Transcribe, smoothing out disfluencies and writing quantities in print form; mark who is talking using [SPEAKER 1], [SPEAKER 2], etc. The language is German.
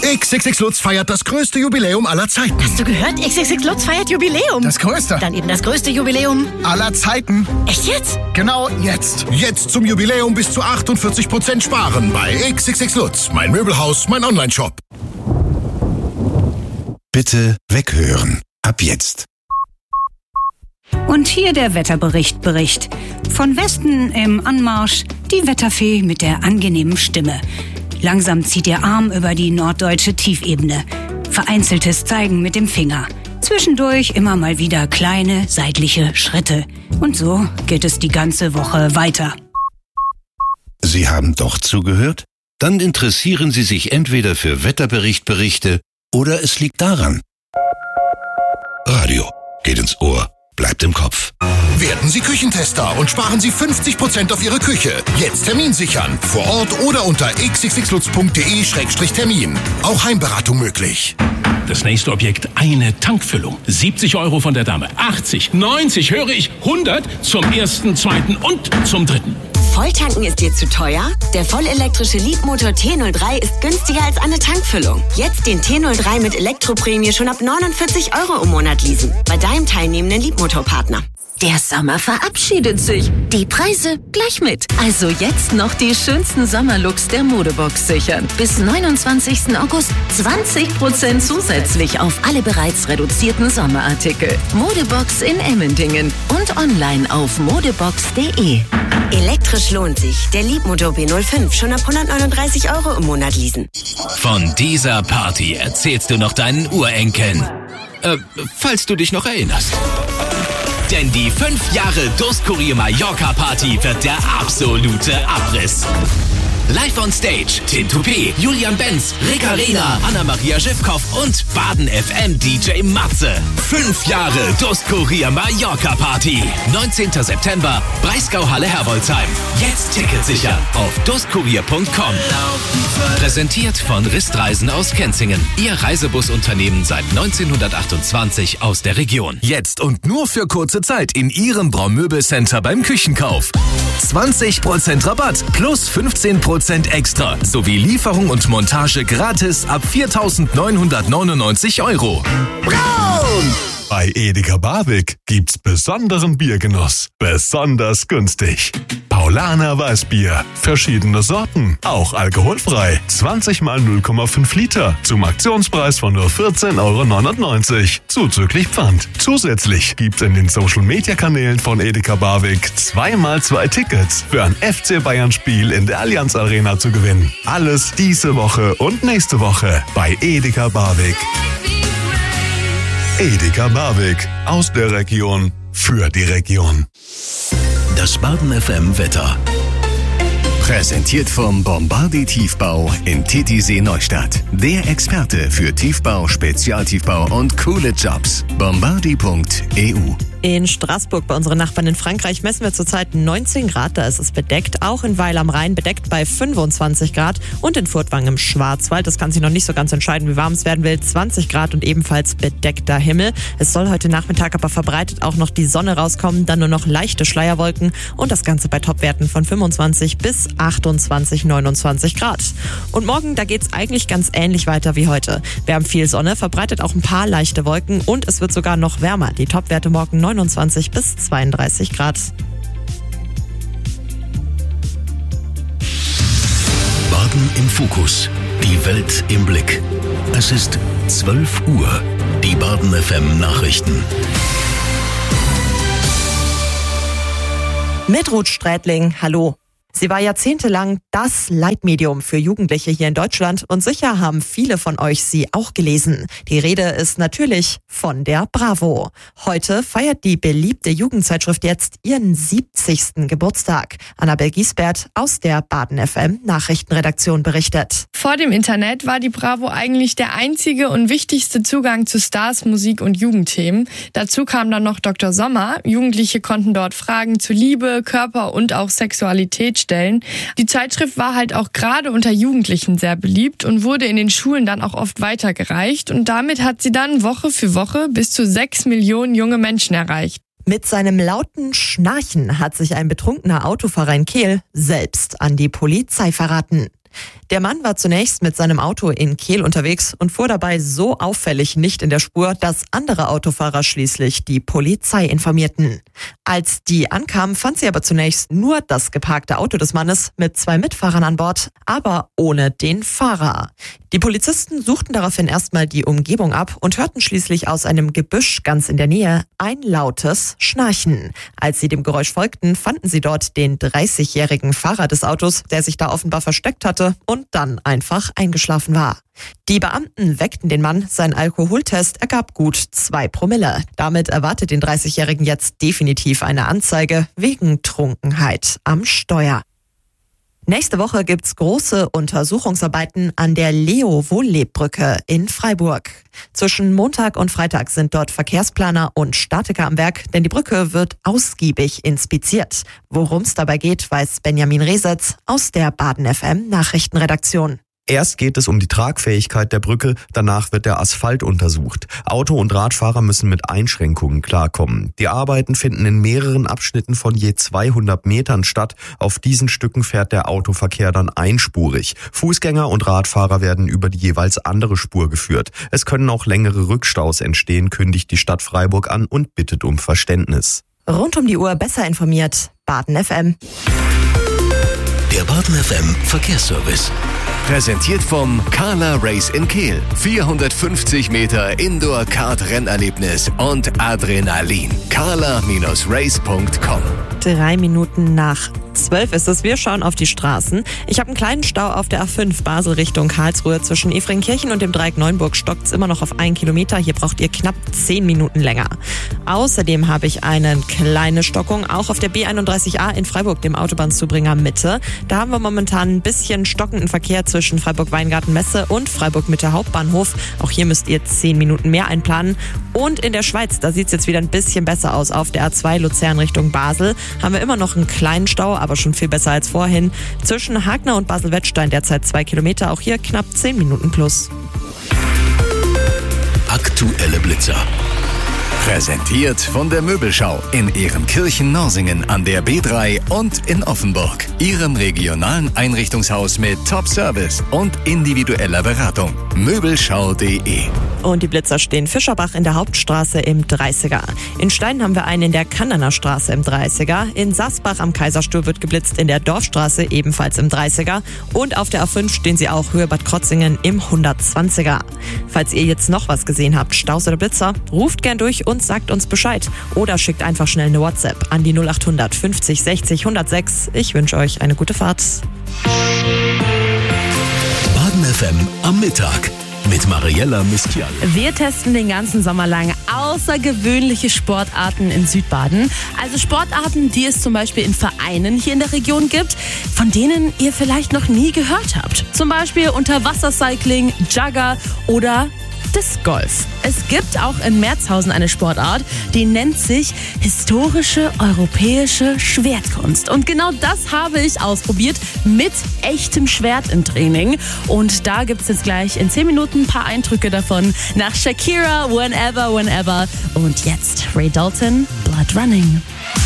[SPEAKER 1] XXX Lutz feiert das größte Jubiläum aller Zeiten.
[SPEAKER 2] Hast du gehört? XXX Lutz feiert Jubiläum.
[SPEAKER 1] Das größte?
[SPEAKER 2] Dann eben das größte Jubiläum
[SPEAKER 1] aller Zeiten.
[SPEAKER 2] Echt jetzt?
[SPEAKER 1] Genau jetzt. Jetzt zum Jubiläum bis zu 48% sparen bei XXX Lutz. Mein Möbelhaus, mein Onlineshop.
[SPEAKER 3] Bitte weghören. Ab jetzt.
[SPEAKER 4] Und hier der Wetterbericht. Von Westen im Anmarsch die Wetterfee mit der angenehmen Stimme. Langsam zieht ihr Arm über die norddeutsche Tiefebene. Vereinzeltes Zeigen mit dem Finger. Zwischendurch immer mal wieder kleine, seitliche Schritte. Und so geht es die ganze Woche weiter.
[SPEAKER 3] Sie haben doch zugehört? Dann interessieren Sie sich entweder für Wetterberichte oder es liegt daran. Radio geht ins Ohr, bleibt im Kopf.
[SPEAKER 1] Werden Sie Küchentester und sparen Sie 50% auf Ihre Küche. Jetzt Termin sichern. Vor Ort oder unter xxxlutz.de/termin. Auch Heimberatung möglich.
[SPEAKER 5] Das nächste Objekt, eine Tankfüllung. 70 € von der Dame. 80, 90, höre ich, 100 zum ersten, zweiten und zum dritten.
[SPEAKER 6] Volltanken ist dir zu teuer? Der vollelektrische Leapmotor T03 ist günstiger als eine Tankfüllung. Jetzt den T03 mit Elektroprämie schon ab 49 € im Monat leasen. Bei deinem teilnehmenden Leapmotor-Partner.
[SPEAKER 7] Der Sommer verabschiedet sich. Die Preise gleich mit. Also jetzt noch die schönsten Sommerlooks der Modebox sichern. Bis 29. August 20% zusätzlich auf alle bereits reduzierten Sommerartikel. Modebox in Emmendingen und online auf modebox.de.
[SPEAKER 6] Elektrisch lohnt sich. Der Leapmotor B05 schon ab 139 € im Monat leasen.
[SPEAKER 8] Von dieser Party erzählst du noch deinen Urenkeln. Falls du dich noch erinnerst. Denn die 5 Jahre Durstkurier Mallorca Party wird der absolute Abriss. Live on Stage, Tim Toupé, Julian Benz, Rick Arena, Anna-Maria Schiffkoff und Baden FM DJ Matze. 5 Jahre Durstkurier Mallorca Party. 19. September, Breisgau-Halle Herbolzheim. Jetzt Ticket sichern auf durstkurier.com. Präsentiert von Ristreisen aus Kenzingen. Ihr Reisebusunternehmen seit 1928 aus der Region.
[SPEAKER 9] Jetzt und nur für kurze Zeit in Ihrem Braumöbelcenter beim Küchenkauf. 20% Rabatt plus 15% extra sowie Lieferung und Montage gratis ab 4.999 €.
[SPEAKER 10] Braun! Bei Edeka Barwick gibt's besonderen Biergenuss. Besonders günstig. Paulaner Weißbier. Verschiedene Sorten. Auch alkoholfrei. 20 mal 0,5 Liter. Zum Aktionspreis von nur 14,99 € Zuzüglich Pfand. Zusätzlich gibt's in den Social-Media-Kanälen von Edeka Barwick 2x2 Tickets für ein FC Bayern-Spiel in der Allianz Arena zu gewinnen. Alles diese Woche und nächste Woche bei Edeka Barwick. Edeka Barwick. Aus der Region. Für die Region.
[SPEAKER 3] Das Baden FM Wetter. Präsentiert vom Bombardier Tiefbau in Titisee Neustadt. Der Experte für Tiefbau, Spezialtiefbau und coole Jobs. Bombardier.eu.
[SPEAKER 11] In Straßburg bei unseren Nachbarn in Frankreich messen wir zurzeit 19 Grad, da ist es bedeckt. Auch in Weil am Rhein bedeckt bei 25 Grad und in Furtwangen im Schwarzwald. Das kann sich noch nicht so ganz entscheiden, wie warm es werden will. 20 Grad und ebenfalls bedeckter Himmel. Es soll heute Nachmittag aber verbreitet auch noch die Sonne rauskommen, dann nur noch leichte Schleierwolken und das Ganze bei Topwerten von 25 bis 28, 29 Grad. Und morgen, da geht's eigentlich ganz ähnlich weiter wie heute. Wir haben viel Sonne, verbreitet auch ein paar leichte Wolken und es wird sogar noch wärmer. Die Topwerte morgen 29 bis 32 Grad.
[SPEAKER 3] Baden im Fokus. Die Welt im Blick. Es ist 12 Uhr. Die Baden FM Nachrichten.
[SPEAKER 11] Mit Ruth Strätling, hallo. Sie war jahrzehntelang das Leitmedium für Jugendliche hier in Deutschland und sicher haben viele von euch sie auch gelesen. Die Rede ist natürlich von der Bravo. Heute feiert die beliebte Jugendzeitschrift jetzt ihren 70. Geburtstag. Annabel Giesbert aus der Baden FM Nachrichtenredaktion berichtet.
[SPEAKER 12] Vor dem Internet war die Bravo eigentlich der einzige und wichtigste Zugang zu Stars, Musik und Jugendthemen. Dazu kam dann noch Dr. Sommer. Jugendliche konnten dort Fragen zu Liebe, Körper und auch Sexualität stellen. Die Zeitschrift war halt auch gerade unter Jugendlichen sehr beliebt und wurde in den Schulen dann auch oft weitergereicht. Und damit hat sie dann Woche für Woche bis zu 6 Millionen junge Menschen erreicht.
[SPEAKER 11] Mit seinem lauten Schnarchen hat sich ein betrunkener Autofahrer in Kehl selbst an die Polizei verraten. Der Mann war zunächst mit seinem Auto in Kehl unterwegs und fuhr dabei so auffällig nicht in der Spur, dass andere Autofahrer schließlich die Polizei informierten. Als die ankamen, fand sie aber zunächst nur das geparkte Auto des Mannes mit 2 Mitfahrern an Bord, aber ohne den Fahrer. Die Polizisten suchten daraufhin erstmal die Umgebung ab und hörten schließlich aus einem Gebüsch ganz in der Nähe ein lautes Schnarchen. Als sie dem Geräusch folgten, fanden sie dort den 30-jährigen Fahrer des Autos, der sich da offenbar versteckt hatte und dann einfach eingeschlafen war. Die Beamten weckten den Mann, sein Alkoholtest ergab gut 2 Promille. Damit erwartet den 30-Jährigen jetzt definitiv eine Anzeige wegen Trunkenheit am Steuer. Nächste Woche gibt's große Untersuchungsarbeiten an der Leo-Wohlleb-Brücke in Freiburg. Zwischen Montag und Freitag sind dort Verkehrsplaner und Statiker am Werk, denn die Brücke wird ausgiebig inspiziert. Worum es dabei geht, weiß Benjamin Resetz aus der Baden FM Nachrichtenredaktion.
[SPEAKER 13] Erst geht es um die Tragfähigkeit der Brücke, danach wird der Asphalt untersucht. Auto- und Radfahrer müssen mit Einschränkungen klarkommen. Die Arbeiten finden in mehreren Abschnitten von je 200 Metern statt. Auf diesen Stücken fährt der Autoverkehr dann einspurig. Fußgänger und Radfahrer werden über die jeweils andere Spur geführt. Es können auch längere Rückstaus entstehen, kündigt die Stadt Freiburg an und bittet um Verständnis.
[SPEAKER 11] Rund um die Uhr besser informiert, Baden FM.
[SPEAKER 3] Der Baden FM Verkehrsservice. Präsentiert vom Carla Race in Kehl. 450 Meter Indoor-Kart-Rennerlebnis und Adrenalin. carla-race.com
[SPEAKER 11] 3 Minuten nach 12 ist es. Wir schauen auf die Straßen. Ich habe einen kleinen Stau auf der A5 Basel Richtung Karlsruhe. Zwischen Efringkirchen und dem Dreieck Neuenburg stockt's immer noch auf 1 Kilometer. Hier braucht ihr knapp 10 Minuten länger. Außerdem habe ich eine kleine Stockung auch auf der B31A in Freiburg, dem Autobahnzubringer Mitte. Da haben wir momentan ein bisschen stockenden Verkehr zwischen Freiburg-Weingarten-Messe und Freiburg-Mitte Hauptbahnhof. Auch hier müsst ihr 10 Minuten mehr einplanen. Und in der Schweiz, da sieht's jetzt wieder ein bisschen besser aus. Auf der A2 Luzern Richtung Basel haben wir immer noch einen kleinen Stau, aber schon viel besser als vorhin. Zwischen Hagner und Basel-Wettstein derzeit 2 Kilometer, auch hier knapp 10 Minuten plus.
[SPEAKER 3] Aktuelle Blitzer. Präsentiert von der Möbelschau in Ehrenkirchen-Norsingen an der B3 und in Offenburg. Ihrem regionalen Einrichtungshaus mit Top-Service und individueller Beratung. Möbelschau.de.
[SPEAKER 11] Und die Blitzer stehen Fischerbach in der Hauptstraße im 30er. In Stein haben wir einen in der Kannener Straße im 30er. In Sassbach am Kaiserstuhl wird geblitzt in der Dorfstraße ebenfalls im 30er. Und auf der A5 stehen sie auch Höhe Bad Krotzingen im 120er. Falls ihr jetzt noch was gesehen habt, Staus oder Blitzer, ruft gern durch und sagt uns Bescheid. Oder schickt einfach schnell eine WhatsApp an die 0800 50 60 106. Ich wünsche euch eine gute Fahrt.
[SPEAKER 3] Baden FM am Mittag mit Mariella Miskial.
[SPEAKER 2] Wir testen den ganzen Sommer lang außergewöhnliche Sportarten in Südbaden. Also Sportarten, die es zum Beispiel in Vereinen hier in der Region gibt, von denen ihr vielleicht noch nie gehört habt. Zum Beispiel Unterwassercycling, Jugger oder Disc Golf. Es gibt auch in Merzhausen eine Sportart, die nennt sich historische europäische Schwertkunst. Und genau das habe ich ausprobiert mit echtem Schwert im Training. Und da gibt es jetzt gleich in 10 Minuten ein paar Eindrücke davon. Nach Shakira, Whenever, Whenever. Und jetzt Ray Dalton, Blood Running.